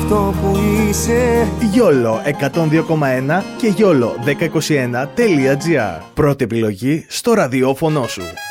αυτό που είσαι. YOLO 102,1 και YOLO 1021.gr. Πρώτη επιλογή στο ραδιόφωνο σου.